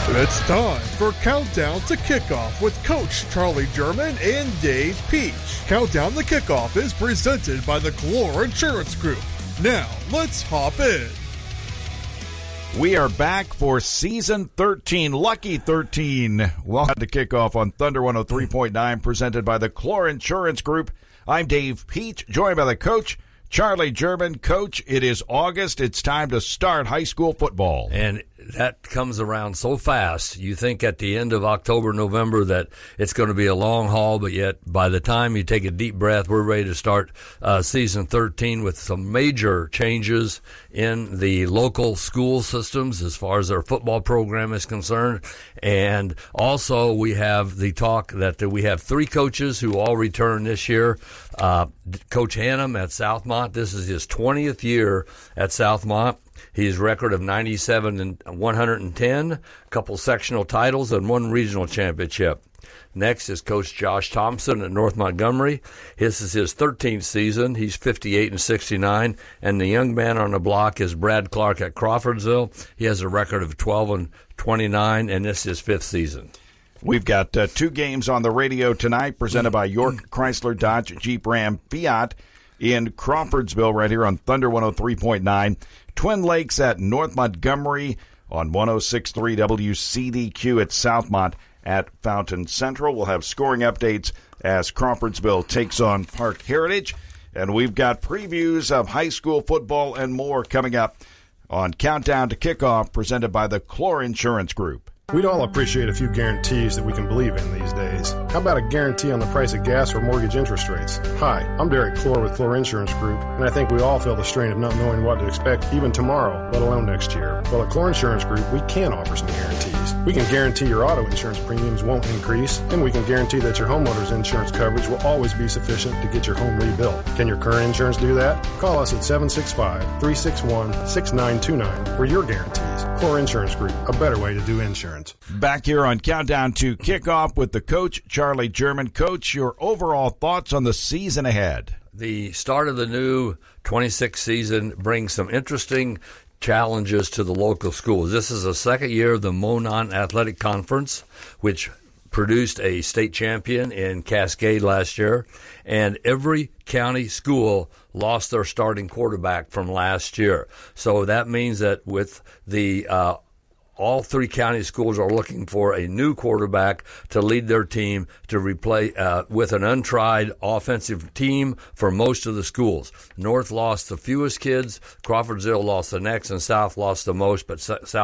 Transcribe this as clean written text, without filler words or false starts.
It's time for Countdown to Kickoff with Coach Charlie German and Dave Peach. Countdown to Kickoff is presented by the Clore Insurance Group. Now, let's hop in. We are back for Season 13, Lucky 13. Welcome to Kickoff on Thunder 103.9, presented by the Clore Insurance Group. I'm Dave Peach, joined by the coach, Charlie German. Coach, it is August. It's time to start high school football. And that comes around so fast. You think at the end of October, November that it's going to be a long haul, but yet by the time you take a deep breath, we're ready to start season 13 with some major changes in the local school systems as far as their football program is concerned. And also we have the talk that we have 3 coaches who all return this year. Coach Hannum at Southmont, this is his 20th year at Southmont. His record of 97 and 110, a couple sectional titles, and 1 regional championship. Next is Coach Josh Thompson at North Montgomery. This is his 13th season. He's 58 and 69. And the young man on the block is Brad Clark at Crawfordsville. He has a record of 12 and 29, and this is his 5th season. We've got 2 games on the radio tonight, presented by York Chrysler Dodge Jeep Ram Fiat in Crawfordsville, right here on Thunder 103.9. Twin Lakes at North Montgomery on 106.3 WCDQ at Southmont at Fountain Central. We'll have scoring updates as Crawfordsville takes on Park Heritage. And we've got previews of high school football and more coming up on Countdown to Kickoff, presented by the Clore Insurance Group. We'd all appreciate a few guarantees that we can believe in these days. How about a guarantee on the price of gas or mortgage interest rates? Hi, I'm Derek Clore with Clore Insurance Group, and I think we all feel the strain of not knowing what to expect even tomorrow, let alone next year. Well, at Clore Insurance Group, we can offer some guarantees. We can guarantee your auto insurance premiums won't increase, and we can guarantee that your homeowner's insurance coverage will always be sufficient to get your home rebuilt. Can your current insurance do that? Call us at 765-361-6929 for your guarantees. Clore Insurance Group, a better way to do insurance. Back here on Countdown to Kickoff with the coach, Charlie German. Coach, your overall thoughts on the season ahead? The start of the new 26 season brings some interesting challenges to the local schools. This is the second year of the Monon Athletic Conference, which produced a state champion in Cascade last year, and every county school lost their starting quarterback from last year. So that means that with the all 3 county schools are looking for a new quarterback to lead their team to replace with an untried offensive team for most of the schools. North lost the fewest kids, Crawfordsville lost the next, and South lost the most, but South